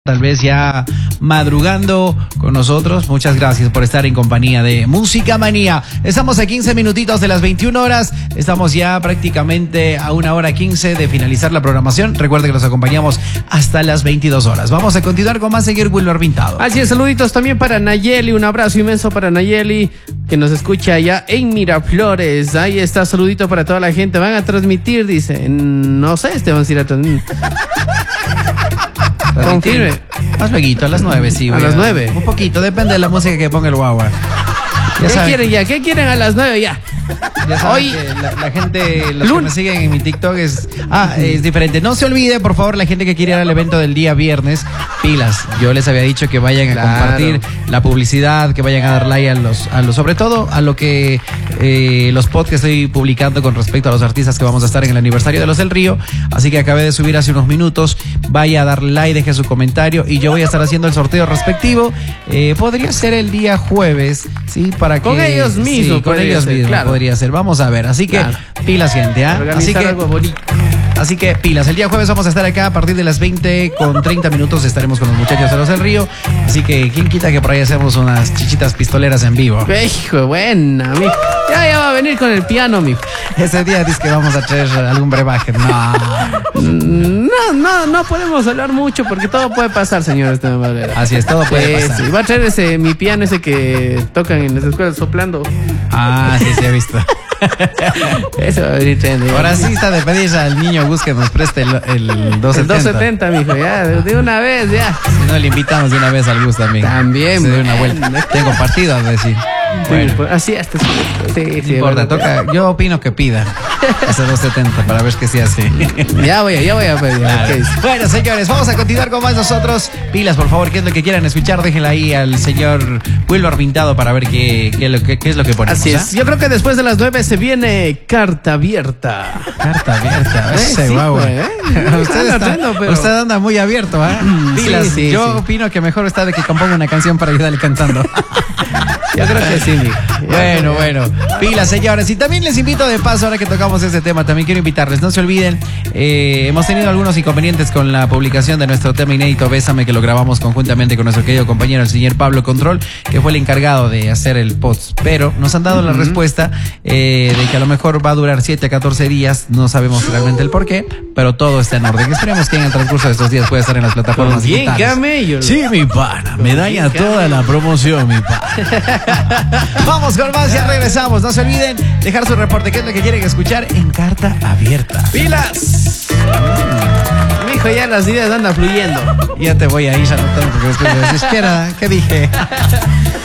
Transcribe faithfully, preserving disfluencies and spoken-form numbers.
Tal vez ya madrugando con nosotros. Muchas gracias por estar en compañía de Música Manía. Estamos a quince minutitos de las veintiuna horas. Estamos ya prácticamente a una hora quince de finalizar la programación. Recuerde que los acompañamos hasta las veintidós horas. Vamos a continuar con más seguir Wilmer Pintado. Así es, saluditos también para Nayeli. Un abrazo inmenso para Nayeli, que nos escucha allá en Miraflores. Ahí está, saludito para toda la gente. Van a transmitir, dice. No sé, este van a ir a transmitir. Confirme. Más luego, a las nueve, sí. A las nueve. Un poquito, depende de la música que ponga el guagua. Ya ¿Qué saben, quieren ya? ¿Qué quieren a las nueve ya? Ya saben Hoy, que la, la gente, los que me siguen en mi TikTok es, ah, es diferente. No se olvide, por favor, la gente que quiere ir al evento del día viernes, pilas. Yo les había dicho que vayan a claro. compartir la publicidad, que vayan a dar like a los, a los sobre todo a lo que eh, los posts que estoy publicando con respecto a los artistas que vamos a estar en el aniversario de Los del Río. Así que acabé de subir hace unos minutos. Vaya a darle like, deje su comentario y yo voy a estar haciendo el sorteo respectivo. Eh, podría ser el día jueves, sí, para que con ellos mismos, sí, con ellos ser, mismos claro. podría ser. Vamos a ver, así que claro. pilas, gente, ¿ah? ¿eh? Así que Así que pilas, el día jueves vamos a estar acá a partir de las veinte con treinta minutos, estaremos con los muchachos de Los del Río. Así que quién quita que por ahí hacemos unas chichitas pistoleras en vivo. Hijo, buena, mi. Ya, ya va a venir con el piano, mi. Ese día dice que vamos a traer algún brebaje. No. No, no, no podemos hablar mucho porque todo puede pasar, señores. Así es, todo puede sí, pasar. Sí. Va a traer ese, mi piano ese que tocan en las escuelas soplando. Ah, sí, sí, he visto. Eso va a venir trayendo. Ahora sí está de pedir al niño Gus que nos preste el, el doscientos setenta. El doscientos setenta, mijo, ya, de, de una vez, ya. Si no, le invitamos de una vez al Gus también. También. Se dé una vuelta. Tengo partido, a decir. Bueno. Sí, así hasta sí, sí, no importa, toca, yo opino que pida ese doscientos setenta para ver qué se hace. Ya voy, ya voy a pedir. Claro. Okay. Bueno, señores, vamos a continuar con más nosotros. Pilas, por favor, qué es lo que quieran escuchar, déjenla ahí al señor Wilmer Pintado para ver qué, qué, qué, qué es lo que ponemos. Así es, ¿eh? Yo creo que después de las nueve se viene Carta Abierta. Carta Abierta, ese sí, guau. ¿Eh? Usted, está, trendo, pero... usted anda muy abierto, ¿eh? Pilas, sí, sí, yo sí. opino que mejor está de que componga una canción para ayudarle cantando. Yo creo que sí, mijo. Bueno, bueno, pilas, señores. Y también les invito de paso, ahora que tocamos este tema, también quiero invitarles, no se olviden, eh, hemos tenido algunos inconvenientes con la publicación de nuestro tema inédito Bésame, que lo grabamos conjuntamente con nuestro querido compañero, el señor Pablo Control, que fue el encargado de hacer el post, pero nos han dado uh-huh. la respuesta eh, de que a lo mejor va a durar siete a catorce días, no sabemos realmente el por qué, pero todo está en orden. Esperemos que en el transcurso de estos días pueda estar en las plataformas bien, digitales. Camello. Sí, mi pana, me daña toda la promoción, mi pana. Vamos con más, ya regresamos. No se olviden dejar su reporte, que es lo que quieren escuchar en Carta Abierta. ¡Pilas! Mm. Mijo, ya las ideas andan fluyendo. Ya te voy a ir anotando porque después me desespera. ¿Qué dije?